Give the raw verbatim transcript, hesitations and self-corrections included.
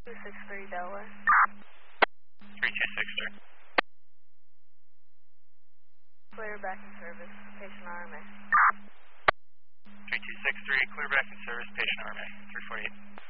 two six three Delaware. three two six three. Clear back in service, patient R M A. three two six three, clear back in service, patient R M A, three forty-eight.